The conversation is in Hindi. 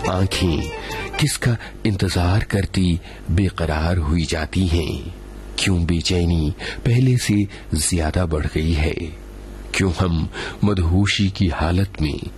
आंखें किसका इंतजार करती बेकरार हुई जाती हैं? क्यों बेचैनी पहले से ज्यादा बढ़ गई है? क्यों हम मदहोशी की हालत में